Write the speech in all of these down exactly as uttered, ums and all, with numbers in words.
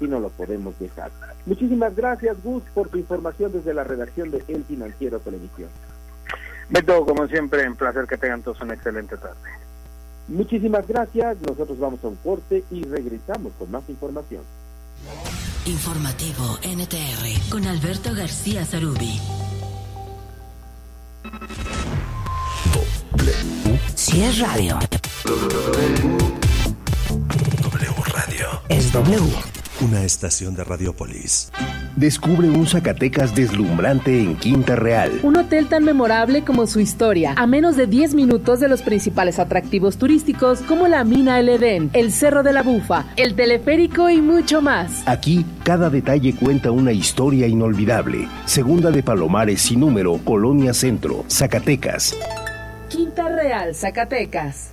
así no lo podemos dejar. Muchísimas gracias, Gus, por tu información desde la redacción de El Financiero Televisión. Beto, como siempre, un placer, que tengan todos una excelente tarde. Muchísimas gracias, nosotros vamos a un corte y regresamos con más información. Informativo N T R con Alberto García Zarubi. W. Si es radio. W Radio. Es W. Una estación de Radiopolis. Descubre un Zacatecas deslumbrante en Quinta Real. Un hotel tan memorable como su historia, a menos de diez minutos de los principales atractivos turísticos como la Mina El Edén, el Cerro de la Bufa, el teleférico y mucho más. Aquí, cada detalle cuenta una historia inolvidable. Segunda de Palomares sin número, Colonia Centro, Zacatecas. Quinta Real, Zacatecas.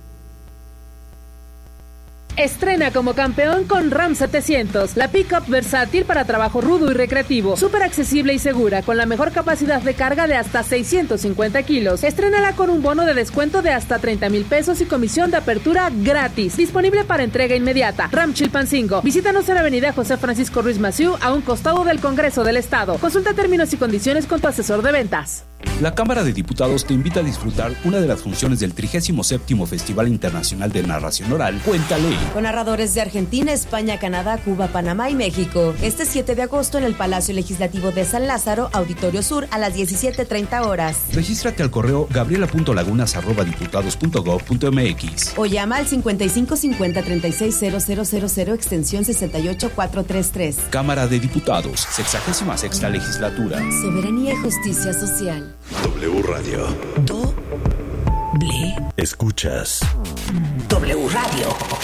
Estrena como campeón con RAM setecientos, la pick-up versátil para trabajo rudo y recreativo, súper accesible y segura, con la mejor capacidad de carga de hasta seiscientos cincuenta kilos. Estrénala con un bono de descuento de hasta treinta mil pesos y comisión de apertura gratis. Disponible para entrega inmediata. RAM Chilpancingo. Visítanos en la avenida José Francisco Ruiz Massieu, a un costado del Congreso del Estado. Consulta términos y condiciones con tu asesor de ventas. La Cámara de Diputados te invita a disfrutar una de las funciones del trigésimo séptimo Festival Internacional de Narración Oral, Cuéntale. Con narradores de Argentina, España, Canadá, Cuba, Panamá y México. Este siete de agosto en el Palacio Legislativo de San Lázaro, Auditorio Sur, a las diecisiete treinta horas. Regístrate al correo gabriela punto lagunas arroba diputados punto gob punto m x o llama al cincuenta y cinco cincuenta treinta y seis cero cero cero cero extensión sesenta y ocho cuatrocientos treinta y tres. Cámara de Diputados, sexagésima sexta legislatura. Soberanía y justicia social. W Radio. Doble. Escuchas W Radio.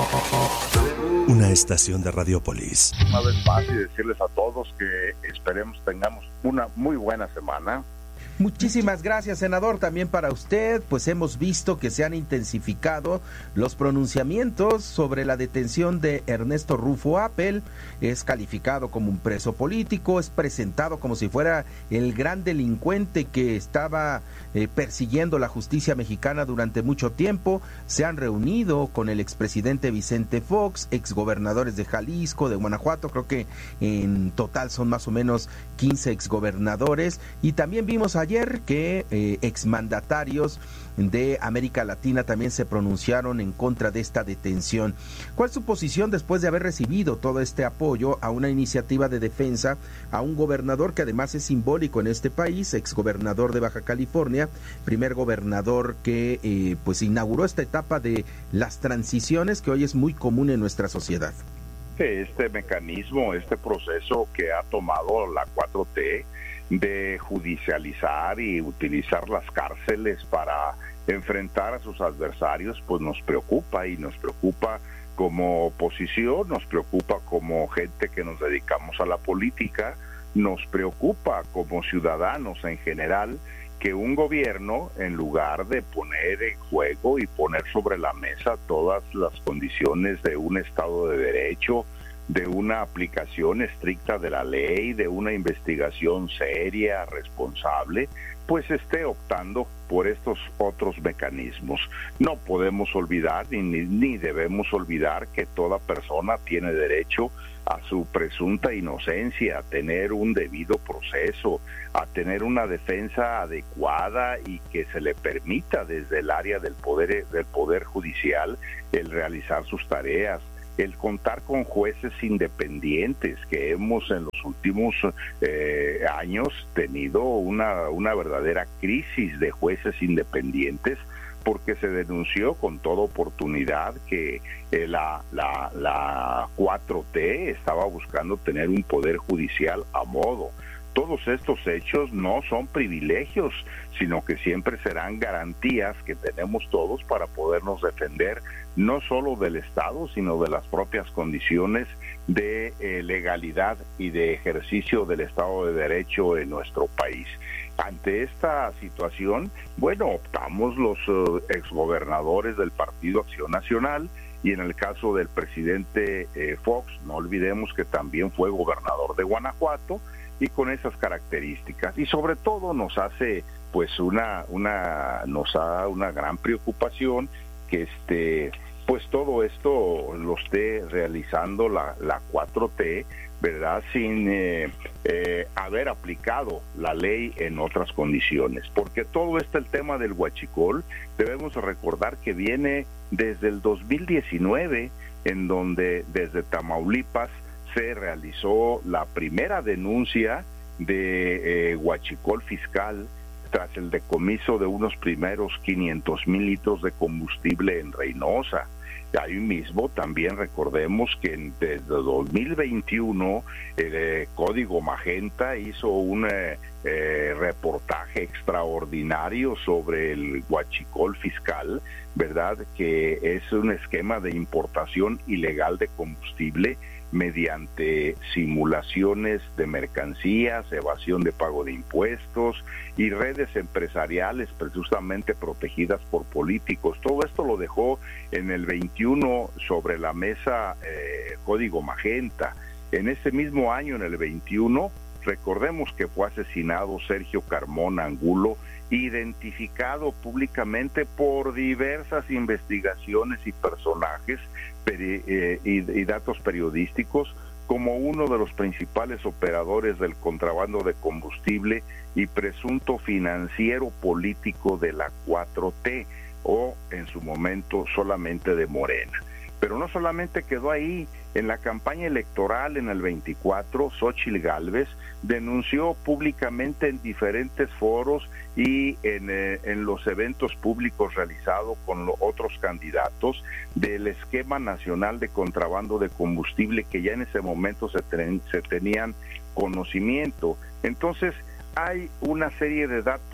Una estación de Radiopolis. Una vez más, y decirles a todos que esperemos tengamos una muy buena semana. Muchísimas gracias, senador, también para usted. Pues hemos visto que se han intensificado los pronunciamientos sobre la detención de Ernesto Rufo Appel. Es calificado como un preso político, es presentado como si fuera el gran delincuente que estaba eh, persiguiendo la justicia mexicana durante mucho tiempo. Se han reunido con el expresidente Vicente Fox, exgobernadores de Jalisco, de Guanajuato, creo que en total son más o menos quince exgobernadores, y también vimos a ayer que eh, exmandatarios de América Latina también se pronunciaron en contra de esta detención. ¿Cuál es su posición después de haber recibido todo este apoyo a una iniciativa de defensa a un gobernador que además es simbólico en este país, exgobernador de Baja California, primer gobernador que eh, pues inauguró esta etapa de las transiciones que hoy es muy común en nuestra sociedad? Este mecanismo, este proceso que ha tomado la cuatro T de judicializar y utilizar las cárceles para enfrentar a sus adversarios, pues nos preocupa, y nos preocupa como oposición, nos preocupa como gente que nos dedicamos a la política, nos preocupa como ciudadanos en general que un gobierno, en lugar de poner en juego y poner sobre la mesa todas las condiciones de un Estado de Derecho, de una aplicación estricta de la ley, de una investigación seria, responsable, pues esté optando por estos otros mecanismos. No podemos olvidar, ni, ni debemos olvidar, que toda persona tiene derecho a su presunta inocencia, a tener un debido proceso, a tener una defensa adecuada y que se le permita desde el área del poder, del poder judicial el realizar sus tareas, el contar con jueces independientes, que hemos en los últimos eh, años tenido una, una verdadera crisis de jueces independientes, porque se denunció con toda oportunidad que eh, la, la, la cuatro T estaba buscando tener un poder judicial a modo. Todos estos hechos no son privilegios, sino que siempre serán garantías que tenemos todos para podernos defender, no solo del Estado, sino de las propias condiciones de eh, legalidad y de ejercicio del Estado de Derecho en nuestro país. Ante esta situación, bueno, optamos los uh, exgobernadores del Partido Acción Nacional, y en el caso del presidente eh, Fox, no olvidemos que también fue gobernador de Guanajuato, y con esas características, y sobre todo nos hace pues una una nos da una gran preocupación que este pues todo esto lo esté realizando la, la cuatro T, ¿verdad? Sin eh, eh, haber aplicado la ley en otras condiciones. Porque todo este, el tema del huachicol, debemos recordar que viene desde el dos mil diecinueve, en donde desde Tamaulipas se realizó la primera denuncia de eh, huachicol fiscal tras el decomiso de unos primeros quinientos mil litros de combustible en Reynosa. Ahí mismo también recordemos que desde dos mil veintiuno el eh, Código Magenta hizo un eh, eh, reportaje extraordinario sobre el huachicol fiscal, ¿verdad? Que es un esquema de importación ilegal de combustible mediante simulaciones de mercancías, evasión de pago de impuestos y redes empresariales precisamente protegidas por políticos. Todo esto lo dejó en el veintiuno sobre la mesa eh, Código Magenta. En ese mismo año, en el veintiuno, recordemos que fue asesinado Sergio Carmona Angulo, identificado públicamente por diversas investigaciones y personajes peri- eh, y, y datos periodísticos como uno de los principales operadores del contrabando de combustible y presunto financiero político de la cuatro T, o en su momento solamente de Morena. Pero no solamente quedó ahí. En la campaña electoral en el veinticuatro, Xóchitl Gálvez denunció públicamente en diferentes foros y en, eh, en los eventos públicos realizados con los otros candidatos del esquema nacional de contrabando de combustible que ya en ese momento se, ten, se tenían conocimiento. Entonces, hay una serie de datos